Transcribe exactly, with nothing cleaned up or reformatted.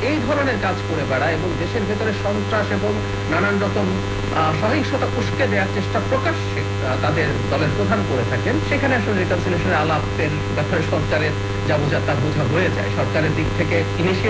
এই ধরনের কাজ করে বেড়ায় এবং দেশের ভেতরে সন্ত্রাস এবং নানান রকম সহিংসতা উস্কে দেওয়ার চেষ্টা প্রকাশ্যে তাদের দলের প্রধান করে থাকেন, সেখানে আসলে রিকনসিলিয়েশনের আলাপের ব্যাপারে সরকারের যা বোঝা তা বোঝা হয়ে যায়। সরকারের দিক থেকে ইনিশিয়েটিভ